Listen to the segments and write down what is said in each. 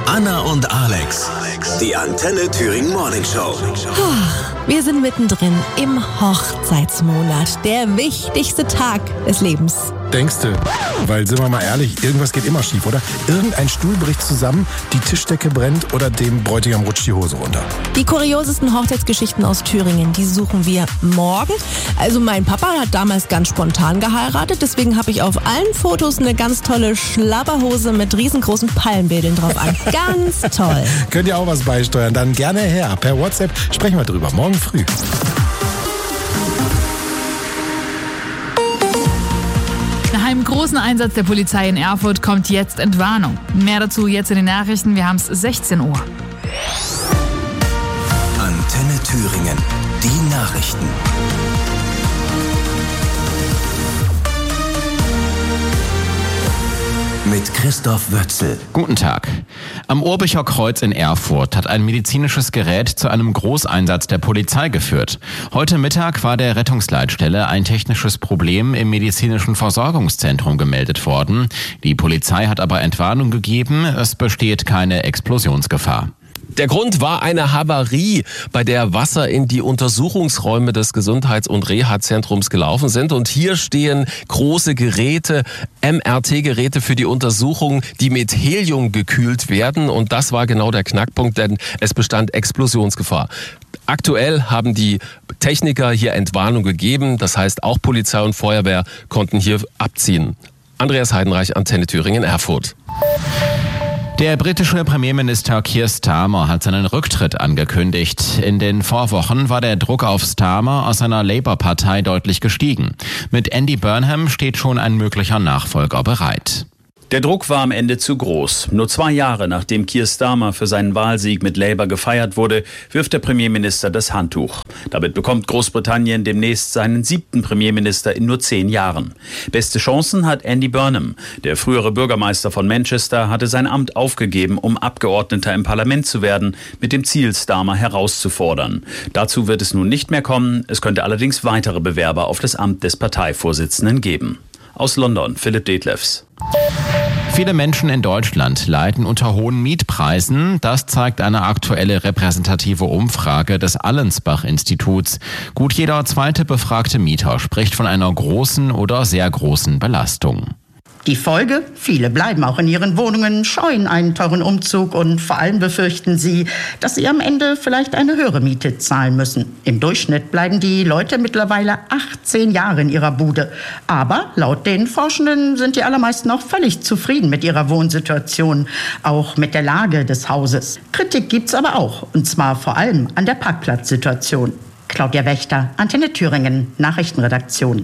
Anna und Alex, die Antenne Thüringen Morning Show. Wir sind mittendrin im Hochzeitsmonat, der wichtigste Tag des Lebens. Denkste, weil sind wir mal ehrlich, irgendwas geht immer schief, oder? Irgendein Stuhl bricht zusammen, die Tischdecke brennt oder dem Bräutigam rutscht die Hose runter. Die kuriosesten Hochzeitsgeschichten aus Thüringen, die suchen wir morgen. Also mein Papa hat damals ganz spontan geheiratet, deswegen habe ich auf allen Fotos eine ganz tolle Schlabberhose mit riesengroßen Palmwedeln drauf an. Ganz toll. Könnt ihr auch was beisteuern? Dann gerne her. Per WhatsApp sprechen wir drüber. Morgen früh. Nach einem großen Einsatz der Polizei in Erfurt kommt jetzt Entwarnung. Mehr dazu jetzt in den Nachrichten. Wir haben es 16 Uhr. Antenne Thüringen, die Nachrichten. Mit Christoph Wötzel. Guten Tag. Am Urbicher Kreuz in Erfurt hat ein medizinisches Gerät zu einem Großeinsatz der Polizei geführt. Heute Mittag war der Rettungsleitstelle ein technisches Problem im medizinischen Versorgungszentrum gemeldet worden. Die Polizei hat aber Entwarnung gegeben, es besteht keine Explosionsgefahr. Der Grund war eine Havarie, bei der Wasser in die Untersuchungsräume des Gesundheits- und Reha-Zentrums gelaufen sind. Und hier stehen große Geräte, MRT-Geräte für die Untersuchung, die mit Helium gekühlt werden. Und das war genau der Knackpunkt, denn es bestand Explosionsgefahr. Aktuell haben die Techniker hier Entwarnung gegeben. Das heißt, auch Polizei und Feuerwehr konnten hier abziehen. Andreas Heidenreich, Antenne Thüringen, Erfurt. Der britische Premierminister Keir Starmer hat seinen Rücktritt angekündigt. In den Vorwochen war der Druck auf Starmer aus seiner Labour-Partei deutlich gestiegen. Mit Andy Burnham steht schon ein möglicher Nachfolger bereit. Der Druck war am Ende zu groß. Nur 2 Jahre nachdem Keir Starmer für seinen Wahlsieg mit Labour gefeiert wurde, wirft der Premierminister das Handtuch. Damit bekommt Großbritannien demnächst seinen 7. Premierminister in nur 10 Jahren. Beste Chancen hat Andy Burnham. Der frühere Bürgermeister von Manchester hatte sein Amt aufgegeben, um Abgeordneter im Parlament zu werden, mit dem Ziel, Starmer herauszufordern. Dazu wird es nun nicht mehr kommen. Es könnte allerdings weitere Bewerber auf das Amt des Parteivorsitzenden geben. Aus London, Philipp Detlefs. Viele Menschen in Deutschland leiden unter hohen Mietpreisen. Das zeigt eine aktuelle repräsentative Umfrage des Allensbach-Instituts. Gut jeder zweite befragte Mieter spricht von einer großen oder sehr großen Belastung. Die Folge? Viele bleiben auch in ihren Wohnungen, scheuen einen teuren Umzug und vor allem befürchten sie, dass sie am Ende vielleicht eine höhere Miete zahlen müssen. Im Durchschnitt bleiben die Leute mittlerweile 18 Jahre in ihrer Bude. Aber laut den Forschenden sind die allermeisten noch völlig zufrieden mit ihrer Wohnsituation, auch mit der Lage des Hauses. Kritik gibt's aber auch, und zwar vor allem an der Parkplatzsituation. Claudia Wächter, Antenne Thüringen, Nachrichtenredaktion.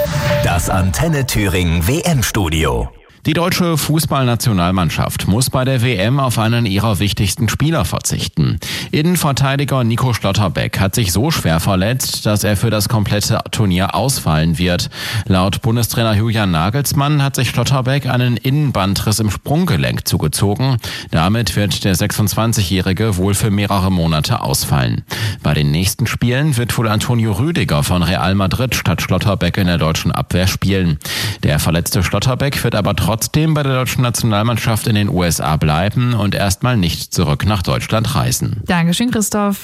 Das Antenne Thüringen WM-Studio. Die deutsche Fußballnationalmannschaft muss bei der WM auf einen ihrer wichtigsten Spieler verzichten. Innenverteidiger Nico Schlotterbeck hat sich so schwer verletzt, dass er für das komplette Turnier ausfallen wird. Laut Bundestrainer Julian Nagelsmann hat sich Schlotterbeck einen Innenbandriss im Sprunggelenk zugezogen. Damit wird der 26-Jährige wohl für mehrere Monate ausfallen. Bei den nächsten Spielen wird wohl Antonio Rüdiger von Real Madrid statt Schlotterbeck in der deutschen Abwehr spielen. Der verletzte Schlotterbeck wird aber trotzdem bei der deutschen Nationalmannschaft in den USA bleiben und erstmal nicht zurück nach Deutschland reisen. Dankeschön, Christoph.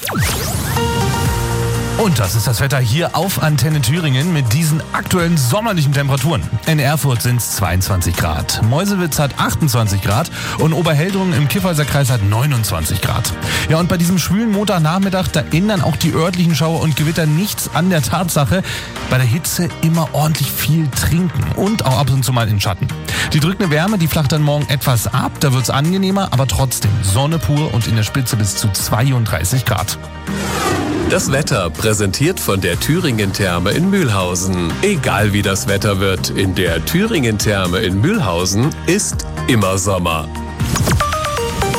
Und das ist das Wetter hier auf Antenne Thüringen mit diesen aktuellen sommerlichen Temperaturen. In Erfurt sind es 22 Grad, Meuselwitz hat 28 Grad und Oberheldrungen im Kyffhäuser Kreis hat 29 Grad. Ja, und bei diesem schwülen Montagnachmittag, da ändern auch die örtlichen Schauer und Gewitter nichts an der Tatsache, bei der Hitze immer ordentlich viel trinken und auch ab und zu mal in Schatten. Die drückende Wärme, die flacht dann morgen etwas ab, da wird es angenehmer, aber trotzdem Sonne pur und in der Spitze bis zu 32 Grad. Das Wetter präsentiert von der Thüringen-Therme in Mühlhausen. Egal wie das Wetter wird, in der Thüringen-Therme in Mühlhausen ist immer Sommer.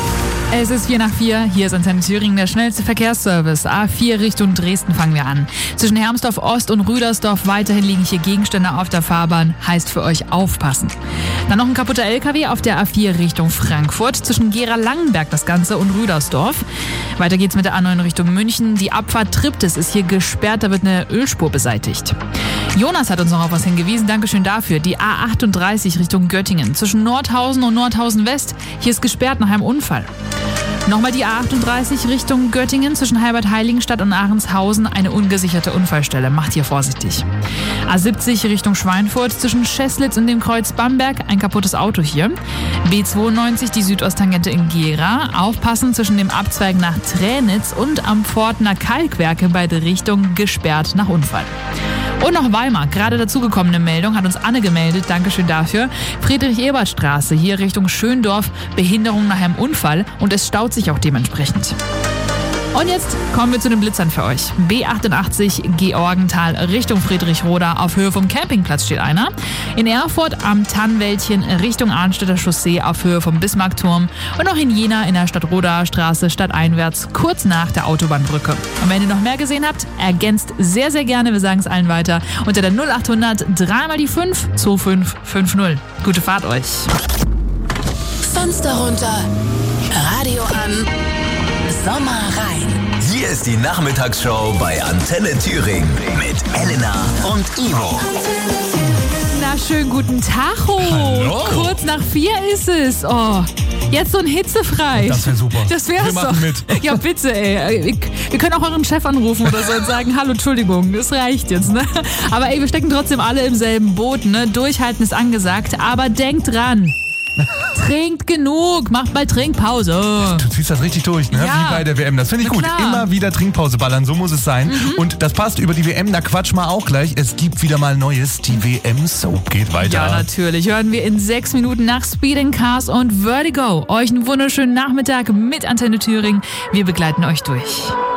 Es ist 4:04, hier ist Antenne Thüringen, der schnellste Verkehrsservice. A4 Richtung Dresden fangen wir an. Zwischen Hermsdorf Ost und Rüdersdorf weiterhin liegen hier Gegenstände auf der Fahrbahn, heißt für euch aufpassen. Dann noch ein kaputter LKW auf der A4 Richtung Frankfurt, zwischen Gera-Langenberg das Ganze und Rüdersdorf. Weiter geht's mit der A9 Richtung München. Die Abfahrt Triptis ist hier gesperrt, da wird eine Ölspur beseitigt. Jonas hat uns noch auf was hingewiesen, Dankeschön dafür. Die A38 Richtung Göttingen, zwischen Nordhausen und Nordhausen West, hier ist gesperrt nach einem Unfall. Nochmal die A38 Richtung Göttingen, zwischen Heilbad-Heiligenstadt und Ahrenshausen, eine ungesicherte Unfallstelle. Macht hier vorsichtig. A70 Richtung Schweinfurt, zwischen Scheslitz und dem Kreuz Bamberg, ein kaputtes Auto hier. B92 die Südosttangente in Gera. Aufpassen zwischen dem Abzweig nach Tränitz und am Pfortner Kalkwerk in beide Richtungen, gesperrt nach Unfall. Und noch Weimar, gerade dazugekommene Meldung, hat uns Anne gemeldet, Dankeschön dafür. Friedrich-Ebert-Straße, hier Richtung Schöndorf, Behinderung nach einem Unfall und es staut sich auch dementsprechend. Und jetzt kommen wir zu den Blitzern für euch. B88 Georgenthal Richtung Friedrichroda, auf Höhe vom Campingplatz steht einer. In Erfurt am Tannwäldchen Richtung Arnstädter Chaussee auf Höhe vom Bismarckturm. Und auch in Jena in der Stadtrodaer Straße stadteinwärts, kurz nach der Autobahnbrücke. Und wenn ihr noch mehr gesehen habt, ergänzt sehr, sehr gerne, wir sagen es allen weiter, unter der 0800 3 mal die 5 2550. Gute Fahrt euch. Fenster runter, Radio an, Sommer rein. Hier ist die Nachmittagsshow bei Antenne Thüringen mit Elena und Ivo. Na, schönen guten Tag. Hallo. Kurz nach 4 ist es. Oh, jetzt so ein hitzefrei. Das wäre super. Das wär's Wir machen doch. mit. Ja, bitte, ey. Wir können auch euren Chef anrufen oder so und sagen, hallo, Entschuldigung, das reicht jetzt, ne? Aber ey, wir stecken trotzdem alle im selben Boot, ne? Durchhalten ist angesagt, aber denkt dran. Trinkt genug, macht mal Trinkpause. Du ziehst das richtig durch, ne? Ja. Wie bei der WM. Das finde ich gut. Klar. Immer wieder Trinkpause ballern, so muss es sein. Und das passt über die WM, da quatsch mal auch gleich. Es gibt wieder mal Neues. Die WM-Soap geht weiter. Ja, natürlich. Hören wir in 6 Minuten nach Speed & Cars und Vertigo. Euch einen wunderschönen Nachmittag mit Antenne Thüringen. Wir begleiten euch durch.